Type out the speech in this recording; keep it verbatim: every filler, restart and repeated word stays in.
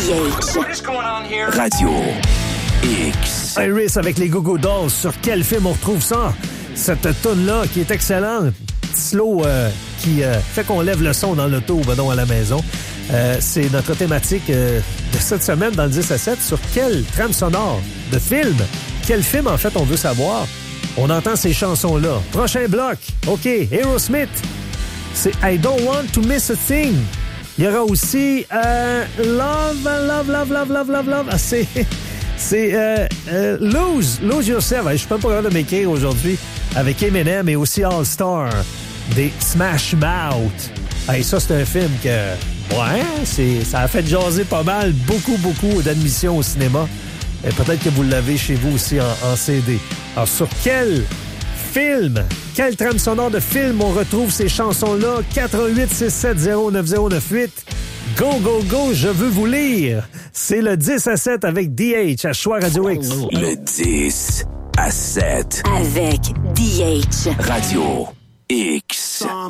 H. What is going on here? Radio X. Iris avec les Go-Go Dolls. Sur quel film on retrouve ça? Cette toune-là qui est excellente. Petit slow euh, qui euh, fait qu'on lève le son dans l'auto ou ben non à la maison. Euh, c'est notre thématique euh, de cette semaine dans le dix à sept. Sur quelle trame sonore de film? Quel film, en fait, on veut savoir? On entend ces chansons-là. Prochain bloc. OK, Aerosmith. C'est I Don't Want to Miss a Thing. Il y aura aussi euh, Love, Love, Love, Love, Love, Love, Love. Ah, c'est c'est euh, euh, Lose, Lose Yourself. Je suis pas capable de m'écrire aujourd'hui avec Eminem et aussi All Star des Smash Mouth. Hey, ça, c'est un film que, ouais, c'est, ça a fait jaser pas mal, beaucoup, beaucoup d'admissions au cinéma. Et peut-être que vous l'avez chez vous aussi en, en C D. Alors, sur quel film, quelle trame sonore de film on retrouve ces chansons-là? quatre un huit six sept zéro neuf zéro neuf huit. Go, go, go, je veux vous lire. C'est le dix à sept avec D H à Choix Radio X. Le dix à sept Avec D H. Radio X.